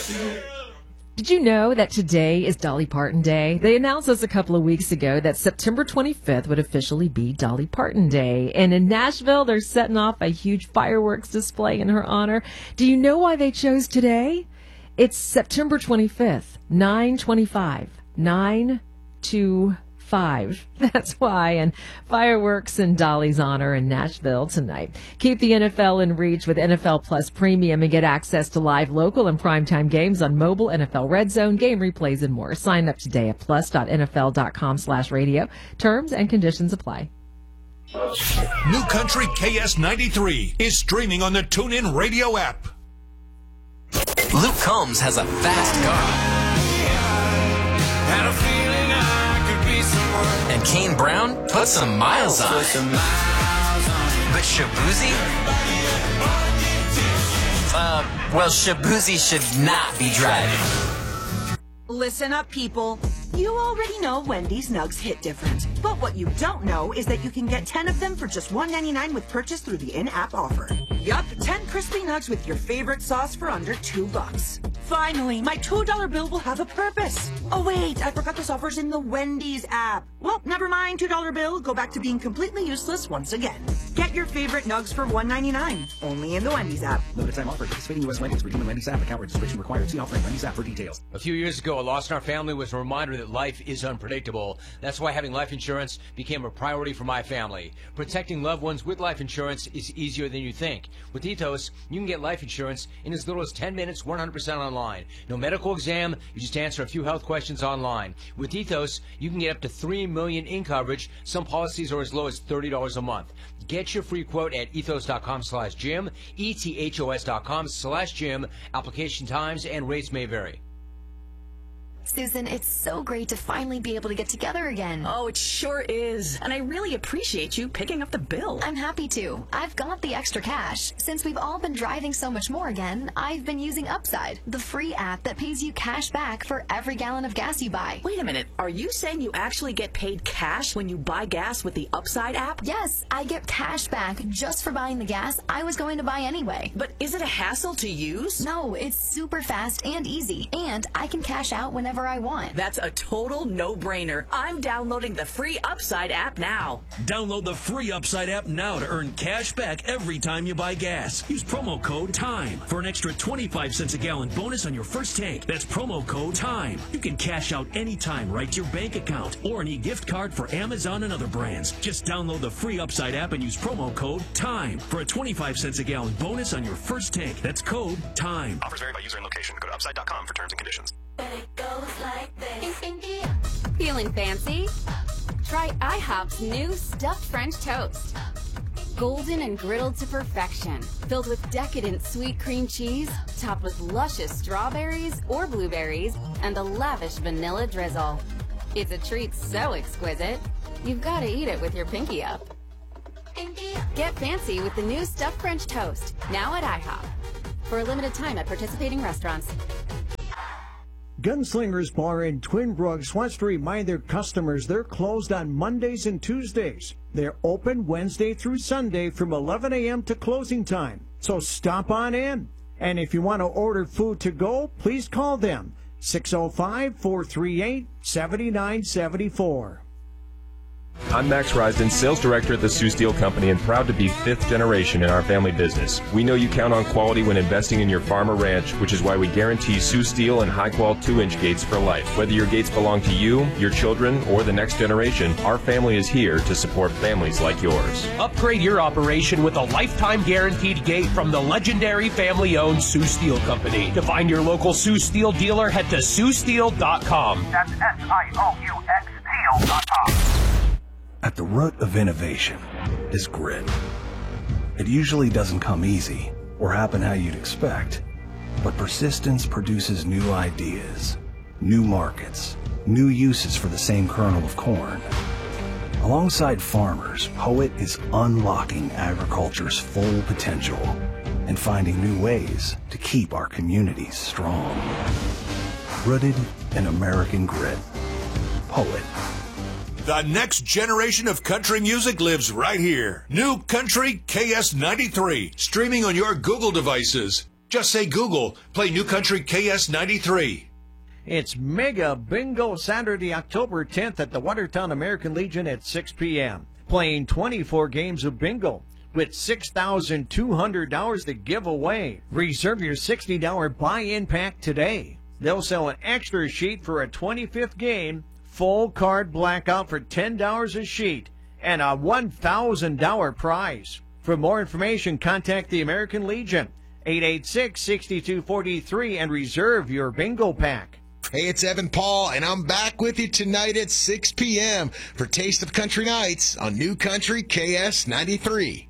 Did you know that today is Dolly Parton Day? They announced this a couple of weeks ago that September 25th would officially be Dolly Parton Day. And in Nashville, they're setting off a huge fireworks display in her honor. Do you know why they chose today? It's September 25th, 9/25, 9/25. That's why. And fireworks in Dolly's honor in Nashville tonight. Keep the NFL in reach with NFL Plus Premium and get access to live, local, and primetime games on mobile, NFL Red Zone, game replays, and more. Sign up today at plus.nfl.com/radio. Terms and conditions apply. New Country KS93 is streaming on the TuneIn Radio app. Luke Combs has a fast car. And Kane Brown put some miles on it. But Shabuzi? Well, Shabuzi should not be driving. Listen up, people. You already know Wendy's Nugs hit different. But what you don't know is that you can get 10 of them for just $1.99 with purchase through the in-app offer. Yup, 10 crispy nugs with your favorite sauce for under $2. Finally, my $2 bill will have a purpose. Oh wait, I forgot this offer's in the Wendy's app. Well, never mind, $2 bill, go back to being completely useless once again. Get your favorite nugs for $1.99, only in the Wendy's app. Limited time offer. Participating U.S. Wendy's. Redeem the Wendy's app. Account registration required. See offer in Wendy's app for details. A few years ago, a loss in our family was a reminder that life is unpredictable. That's why having life insurance became a priority for my family. Protecting loved ones with life insurance is easier than you think. With Ethos, you can get life insurance in as little as 10 minutes, 100% online. No medical exam, you just answer a few health questions online. With Ethos, you can get up to $3 million in coverage. Some policies are as low as $30 a month. Get your free quote at ethos.com/Jim, ethos.com/Jim. Application times and rates may vary. Susan, it's so great to finally be able to get together again. Oh, it sure is. And I really appreciate you picking up the bill. I'm happy to. I've got the extra cash. Since we've all been driving so much more again, I've been using Upside, the free app that pays you cash back for every gallon of gas you buy. Wait a minute. Are you saying you actually get paid cash when you buy gas with the Upside app? Yes, I get cash back just for buying the gas I was going to buy anyway. But is it a hassle to use? No, it's super fast and easy. And I can cash out whenever I want. That's a total no-brainer. I'm downloading the free Upside app now. Download the free Upside app now to earn cash back every time you buy gas. Use promo code TIME for an extra 25 cents a gallon bonus on your first tank. That's promo code TIME. You can cash out anytime right to your bank account or an e-gift card for Amazon and other brands. Just download the free Upside app and use promo code TIME for a 25 cents a gallon bonus on your first tank. That's code TIME. Offers vary by user and location. Go to upside.com for terms and conditions. But it goes like this. Feeling fancy? Try IHOP's new stuffed French toast. Golden and griddled to perfection, filled with decadent sweet cream cheese, topped with luscious strawberries or blueberries, and a lavish vanilla drizzle. It's a treat so exquisite, you've got to eat it with your pinky up. Get fancy with the new stuffed French toast, now at IHOP. For a limited time at participating restaurants. Gunslingers Bar in Twin Brooks wants to remind their customers they're closed on Mondays and Tuesdays. They're open Wednesday through Sunday from 11 a.m. to closing time. So stop on in. And if you want to order food to go, please call them 605-438-7974. I'm Max Risden, sales director at the Sioux Steel Company, and proud to be fifth generation in our family business. We know you count on quality when investing in your farm or ranch, which is why we guarantee Sioux Steel and high-quality 2-inch gates for life. Whether your gates belong to you, your children, or the next generation, our family is here to support families like yours. Upgrade your operation with a lifetime guaranteed gate from the legendary family-owned Sioux Steel Company. To find your local Sioux Steel dealer, head to SiouxSteel.com. That's SIOUX Steel.com. At the root of innovation is grit. It usually doesn't come easy or happen how you'd expect, but persistence produces new ideas, new markets, new uses for the same kernel of corn. Alongside farmers, Poet is unlocking agriculture's full potential and finding new ways to keep our communities strong. Rooted in American grit. Poet. The next generation of country music lives right here. New Country KS93, streaming on your Google devices. Just say Google, play New Country KS93. It's Mega Bingo Saturday, October 10th at the Watertown American Legion at 6 p.m. Playing 24 games of bingo with $6,200 to give away. Reserve your $60 buy-in pack today. They'll sell an extra sheet for a 25th game, full card blackout for $10 a sheet, and a $1,000 prize. For more information, contact the American Legion, 886-6243, and reserve your bingo pack. Hey, it's Evan Paul, and I'm back with you tonight at 6 p.m. for Taste of Country Nights on New Country KS93.